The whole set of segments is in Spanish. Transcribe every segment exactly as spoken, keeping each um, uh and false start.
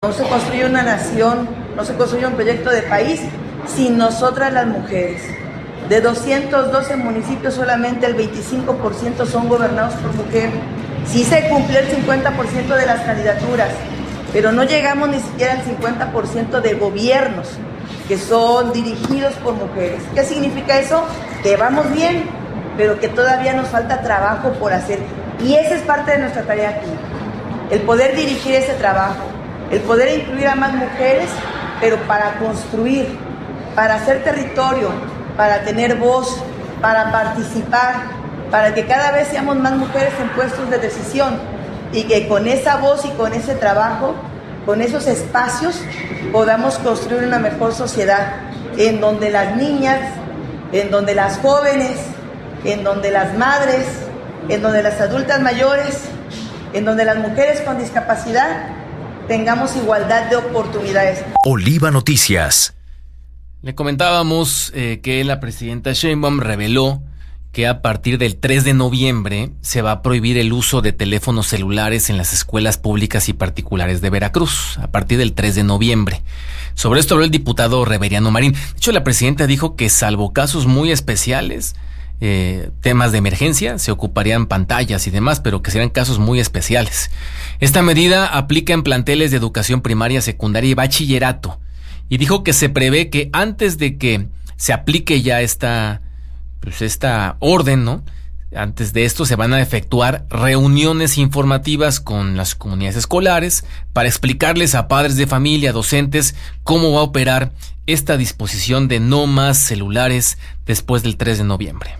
No se construye una nación, no se construye un proyecto de país sin nosotras las mujeres. De doscientos doce municipios, solamente el veinticinco por ciento son gobernados por mujer. Sí se cumplió el cincuenta por ciento de las candidaturas, pero no llegamos ni siquiera al cincuenta por ciento de gobiernos que son dirigidos por mujeres. ¿Qué significa eso? Que vamos bien, pero que todavía nos falta trabajo por hacer. Y esa es parte de nuestra tarea aquí. El poder dirigir ese trabajo, el poder incluir a más mujeres, pero para construir, para hacer territorio, para tener voz, para participar, para que cada vez seamos más mujeres en puestos de decisión y que con esa voz y con ese trabajo, con esos espacios, podamos construir una mejor sociedad en donde las niñas, en donde las jóvenes, en donde las madres, en donde las adultas mayores, en donde las mujeres con discapacidad tengamos igualdad de oportunidades. Oliva Noticias. Le comentábamos eh, que la presidenta Sheinbaum reveló que a partir del tres de noviembre se va a prohibir el uso de teléfonos celulares en las escuelas públicas y particulares de Veracruz, a partir del tres de noviembre. Sobre esto habló el diputado Reveriano Marín. De hecho, la presidenta dijo que salvo casos muy especiales, eh, temas de emergencia, se ocuparían pantallas y demás, pero que serán casos muy especiales. Esta medida aplica en planteles de educación primaria, secundaria y bachillerato. Y dijo que se prevé que antes de que se aplique ya esta, pues esta orden, ¿no? Antes de esto se van a efectuar reuniones informativas con las comunidades escolares para explicarles a padres de familia, docentes, cómo va a operar esta disposición de no más celulares después del tres de noviembre.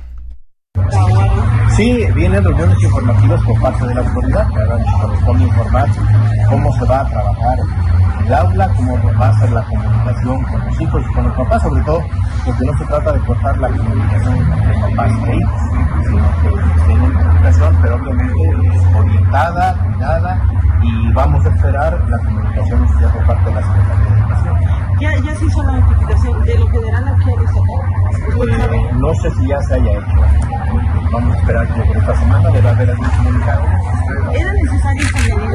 Sí, vienen reuniones informativas por parte de la autoridad, que ahora nos corresponde informar cómo se va a trabajar en el aula, cómo va a ser la comunicación con los hijos y con los papás, sobre todo porque no se trata de cortar la comunicación entre papás e hijos, sino que tienen comunicación, pero obviamente orientada, cuidada, y vamos a esperar la comunicación oficial por parte de la Secretaría de Educación. Ya, ya se hizo la notificación de lo general a qué eh, No sé si ya se haya hecho. Vamos a esperar que por esta semana debe haber algún comunicado. ¿Era necesario esta medida?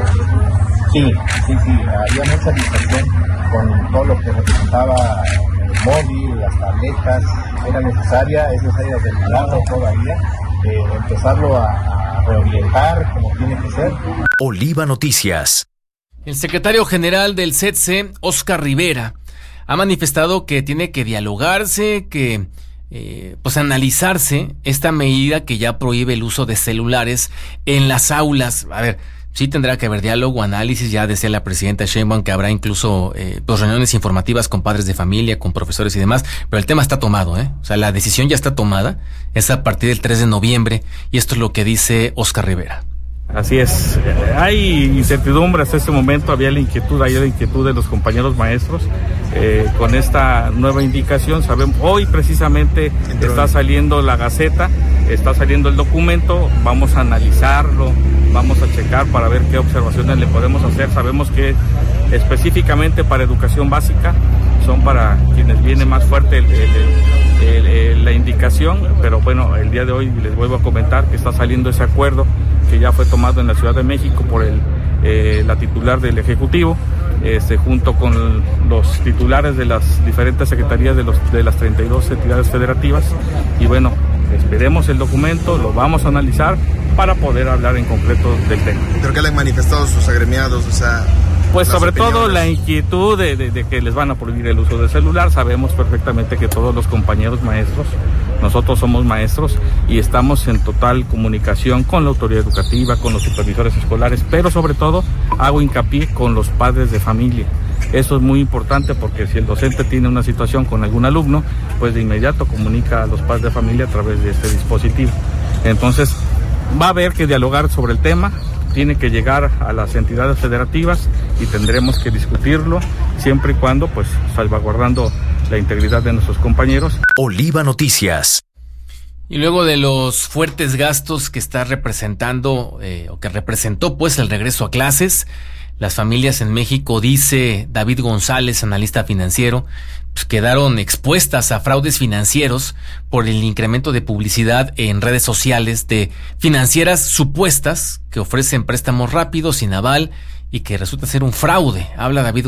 Sí, sí, sí. Había mucha distracción con todo lo que representaba el móvil, las tabletas. Era necesaria, es necesario regularlo todavía, eh, empezarlo a, a reorientar como tiene que ser. Oliva Noticias. El secretario general del C E T S E, Óscar Rivera, ha manifestado que tiene que dialogarse, que eh, pues analizarse esta medida que ya prohíbe el uso de celulares en las aulas. A ver, sí tendrá que haber diálogo, análisis, ya decía la presidenta Sheinbaum que habrá incluso eh, pues reuniones informativas con padres de familia, con profesores y demás, pero el tema está tomado, ¿eh? O sea, la decisión ya está tomada, es a partir del tres de noviembre, y esto es lo que dice Óscar Rivera. Así es, hay incertidumbre hasta este momento, había la inquietud, hay la inquietud de los compañeros maestros eh, con esta nueva indicación. Sabemos, hoy precisamente está saliendo la Gaceta, está saliendo el documento, vamos a analizarlo, vamos a checar para ver qué observaciones le podemos hacer. Sabemos que específicamente para educación básica son para quienes viene más fuerte el, el, el, el, la indicación, pero bueno, el día de hoy les vuelvo a comentar que está saliendo ese acuerdo que ya fue tomado en la Ciudad de México por el, eh, la titular del Ejecutivo, este, junto con los titulares de las diferentes secretarías de, los, de las treinta y dos entidades federativas. Y bueno, esperemos el documento, lo vamos a analizar para poder hablar en concreto del tema. ¿Pero qué le han manifestado sus agremiados? O sea, pues sobre todo la inquietud de, de, de que les van a prohibir el uso del celular. Sabemos perfectamente que todos los compañeros maestros, nosotros somos maestros y estamos en total comunicación con la autoridad educativa, con los supervisores escolares, pero sobre todo hago hincapié con los padres de familia. Eso es muy importante porque si el docente tiene una situación con algún alumno, pues de inmediato comunica a los padres de familia a través de este dispositivo. Entonces, va a haber que dialogar sobre el tema, tiene que llegar a las entidades federativas y tendremos que discutirlo siempre y cuando, pues, salvaguardando la integridad de nuestros compañeros. Oliva Noticias. Y luego de los fuertes gastos que está representando, eh, o que representó pues el regreso a clases, las familias en México, dice David González, analista financiero, pues quedaron expuestas a fraudes financieros por el incremento de publicidad en redes sociales de financieras supuestas que ofrecen préstamos rápidos, sin aval y que resulta ser un fraude. Habla David